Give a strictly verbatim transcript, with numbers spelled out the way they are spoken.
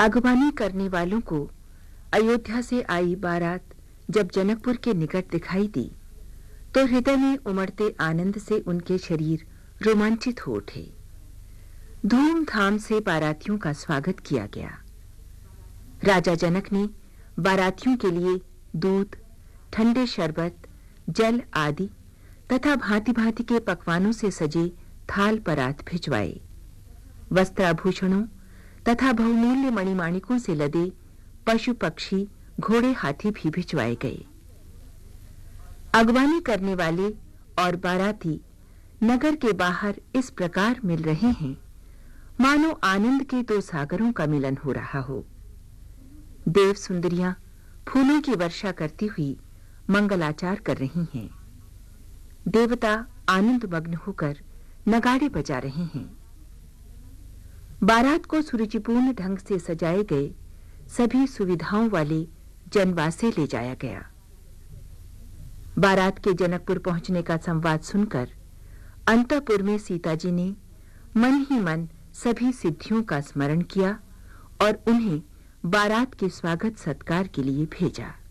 अगवानी करने वालों को अयोध्या से आई बारात जब जनकपुर के निकट दिखाई दी तो हृदय में उमड़ते आनंद से उनके शरीर रोमांचित हो उठे। धूमधाम से बारातियों का स्वागत किया गया। राजा जनक ने बारातियों के लिए दूध, ठंडे शरबत, जल आदि तथा भांति-भांति के पकवानों से सजे थाल परात भिजवाए। वस्त्राभूषणों तथा बहुमूल्य मणिमाणिकों से लदे पशु पक्षी, घोड़े, हाथी भी भिजवाए गए। अगवानी करने वाले और बाराती नगर के बाहर इस प्रकार मिल रहे हैं मानो आनंद के दो सागरों का मिलन हो रहा हो। देव सुंदरियां फूलों की वर्षा करती हुई मंगलाचार कर रही हैं। देवता आनंद मग्न होकर नगाड़े बजा रहे हैं। बारात को सुरुचिपूर्ण ढंग से सजाए गए सभी सुविधाओं वाले जनवासे ले जाया गया। बारात के जनकपुर पहुंचने का संवाद सुनकर अंतःपुर में सीता जी ने मन ही मन सभी सिद्धियों का स्मरण किया और उन्हें बारात के स्वागत सत्कार के लिए भेजा।